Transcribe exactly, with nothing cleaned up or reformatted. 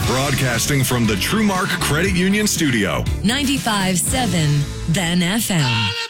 Broadcasting from the TrueMark Credit Union Studio. ninety-five point seven Then F M.